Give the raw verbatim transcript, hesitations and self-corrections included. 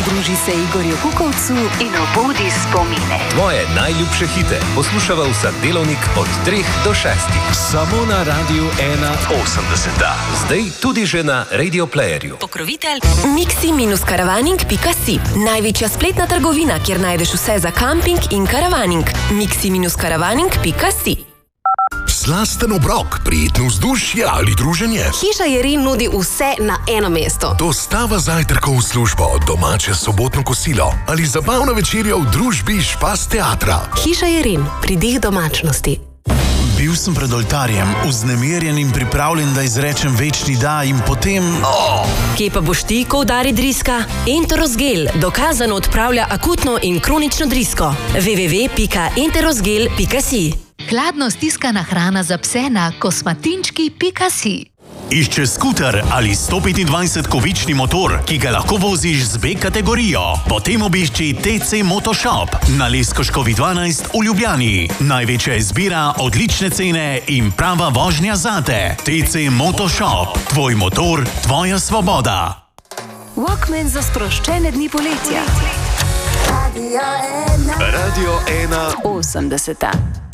Pridruži se Igorju Kukovcu in obudi spomine. Tvoje najljubše hite poslušaval vsak delovnik od treh do šestih. Samo na Radiu ena osemdeset. Zdaj tudi že na Radio Playerju. Pokrovitelj miksi dash caravaning pika si. Največja spletna trgovina, kjer najdeš vse za kamping in karavaning. miksi dash caravaning pika si. Slasten obrok, prijetno vzdušje ali druženje. Hiša Jerin nudi vse na eno mesto. Dostava zajtrkov v službo, domače sobotno kosilo ali zabavna večerja v družbi Špas teatra. Hiša Jerin, pridih domačnosti. Bil sem pred oltarjem, vznemirjen in pripravljen, da izrečem večni da in potem... Oh! Kje pa boš ti, ko udari driska? Enterosgel dokazano odpravlja akutno in kronično drisko. w w w pika enterosgel pika si. Hladno stiskana hrana za pse na kosmatinčki pika si. Išče skuter ali sto petindvajset-kovični motor, ki ga lahko voziš z B kategorijo. Potem obišči T C Motoshop na Leskoškovi dvanajst v Ljubljani. Največja izbira, odlične cene in prava vožnja zate. T C Motoshop. Tvoj motor, tvoja svoboda. Walkman za sproščene dni poletja. Radio ena osemdeseta.